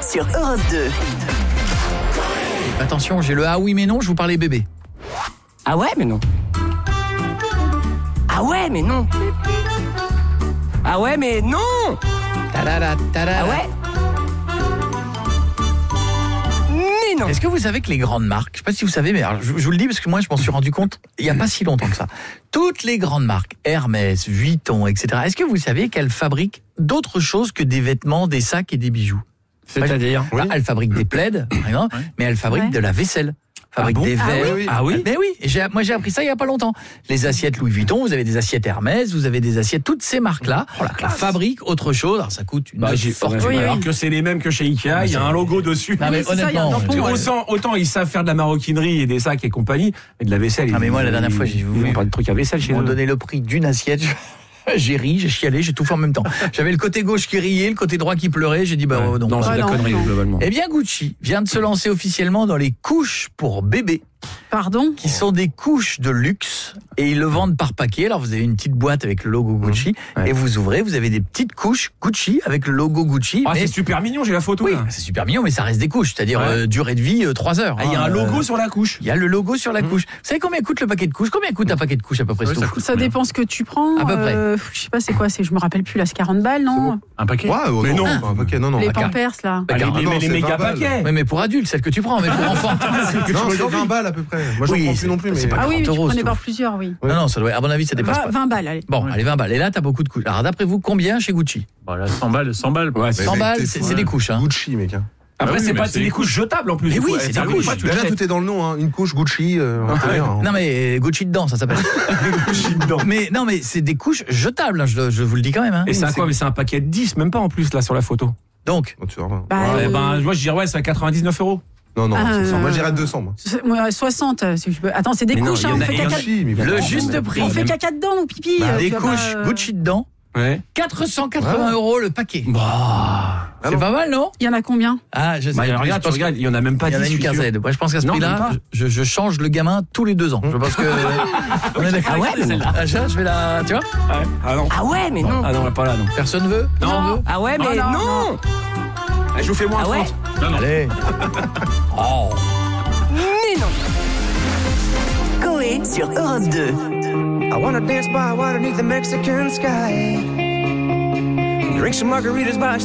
sur Europe 2. Attention, j'ai le ah oui mais non, je vous parlais bébé. Ah ouais, mais non. Ah ouais, mais non. Ah ouais, mais non. Ta-da-da, ta-da-da. Ah ouais. Mais non. Est-ce que vous savez que les grandes marques, je sais pas si vous savez, mais alors, je vous le dis parce que moi je m'en suis rendu compte il y a pas si longtemps que ça. Toutes les grandes marques, Hermès, Vuitton, etc. Est-ce que vous savez qu'elles fabriquent d'autres choses que des vêtements, des sacs et des bijoux? C'est-à-dire Elles fabriquent des plaids, par exemple, mais elles fabriquent de la vaisselle. Fabrique des verres. Ah oui. Mais oui, moi j'ai appris ça il y a pas longtemps. Les assiettes Louis Vuitton, vous avez des assiettes Hermès, vous avez des assiettes, toutes ces marques-là fabriquent autre chose. Alors ça coûte une fortune. Alors que c'est les mêmes que chez Ikea, il y a un logo dessus. Non, mais honnêtement, autant ils savent faire de la maroquinerie et des sacs et compagnie, mais de la vaisselle. Ah mais moi la dernière fois j'ai vu pas de trucs à vaisselle chez ils m'ont eux. donné le prix d'une assiette. J'ai ri, j'ai chialé, j'ai tout fait en même temps. J'avais le côté gauche qui riait, le côté droit qui pleurait. J'ai dit non. Non, c'est de la connerie globalement. Eh bien Gucci vient de se lancer officiellement dans les couches pour bébés. Pardon ? Qui sont des couches de luxe et ils le vendent par paquet. Alors vous avez une petite boîte avec le logo Gucci et vous ouvrez, vous avez des petites couches Gucci avec le logo Gucci. Ah, c'est super mignon, j'ai la photo. Oui, là. c'est super mignon, mais ça reste des couches, c'est-à-dire durée de vie 3 heures. Il y a un logo sur la couche. Il y a le logo sur la couche. Vous savez combien coûte le paquet de couches ? Combien coûte un paquet de couches à peu près ? Ça dépend ce que tu prends. À peu près. Je sais pas c'est quoi, je me rappelle plus là, c'est 40 balles, non ? Un paquet ? Ouais, mais non, un paquet, non. Les Pampers là. Les méga paquets. Oui, mais pour adultes, celle que tu prends, mais pour enfants. Non, c'est 20 balles à peu près. Moi, j'en prends plus non plus. C'est pas Ah oui, tu 40 euros, prenais c'est par tout. plusieurs, oui. Non, ça doit, à mon avis, ça dépasse pas. 20 balles, allez. Bon, allez, 20 balles. Et là, t'as beaucoup de couches. Alors, d'après vous, combien chez Gucci ? Voilà, 100 balles. Ouais, 100 balles, c'est des couches. Hein. Gucci, mec. Après, oui, mais c'est des couches jetables en plus. Mais oui, c'est des couches. Déjà, tout est dans le nom. Hein. Une couche Gucci. Non, mais Gucci dedans, ça s'appelle. Gucci dedans. Mais non, mais c'est des couches jetables, hein, je vous le dis quand même. Hein. Et c'est quoi ? Mais c'est un paquet de 10, même pas en plus là sur la photo. Donc, moi je dirais c'est à 99 €. Non, c'est 100. Moi, je dirais 200. Moi. 60, si je peux. Attends, c'est des couches, on fait caca. le juste prix. On fait caca dedans ou pipi. Des couches Gucci dedans. Ouais. 480 € le paquet. C'est pas mal, non ? Il y en a combien ? Ah, je sais. Regarde, tu regardes, il y en a même pas 10. Il y en a une quinzaine. Moi, je pense qu'à ce prix-là, je change le gamin tous les 2 ans. Je pense que. On est d'accord. Ah ouais, mais non. Je vais la. Tu vois ? Ah non. Ah ouais, mais non. Ah non, pas là, non. Personne veut ? Non. Ah ouais, mais non. Je vous fais moins 30. Allez. Oh. Mais non. Coé sur Europe 2. I wanna dance by water beneath the Mexican sky. Drink some margaritas by